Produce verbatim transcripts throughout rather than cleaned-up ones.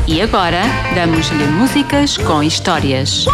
E agora, damos-lhe músicas com histórias.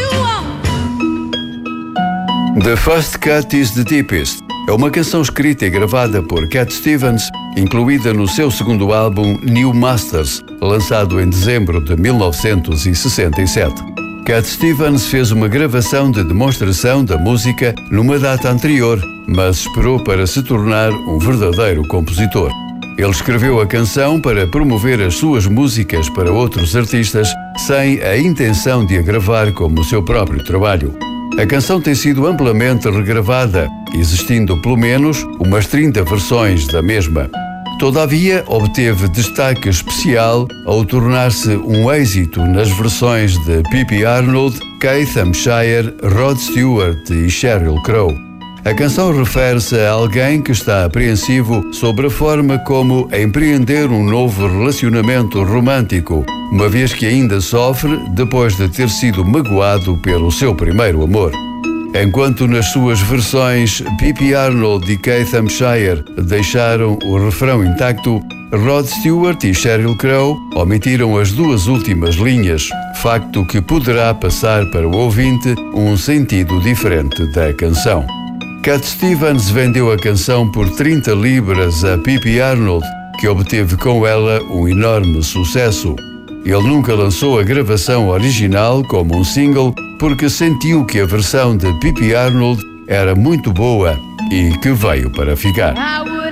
The First Cut is the Deepest é uma canção escrita e gravada por Cat Stevens, incluída no seu segundo álbum New Masters, lançado em dezembro de mil novecentos e sessenta e sete. Cat Stevens fez uma gravação de demonstração da música numa data anterior, mas esperou para se tornar um verdadeiro compositor. Ele escreveu a canção para promover as suas músicas para outros artistas, sem a intenção de a gravar como seu próprio trabalho. A canção tem sido amplamente regravada, existindo pelo menos umas trinta versões da mesma. Todavia, obteve destaque especial ao tornar-se um êxito nas versões de Pippi Arnold, Keith Hampshire, Rod Stewart e Sheryl Crow. A canção refere-se a alguém que está apreensivo sobre a forma como empreender um novo relacionamento romântico, uma vez que ainda sofre depois de ter sido magoado pelo seu primeiro amor. Enquanto nas suas versões Pippi Arnold e Keith Hampshire deixaram o refrão intacto, Rod Stewart e Sheryl Crow omitiram as duas últimas linhas, facto que poderá passar para o ouvinte um sentido diferente da canção. Cat Stevens vendeu a canção por trinta libras a Pippi Arnold, que obteve com ela um enorme sucesso. Ele nunca lançou a gravação original como um single porque sentiu que a versão de Pippi Arnold era muito boa e que veio para ficar.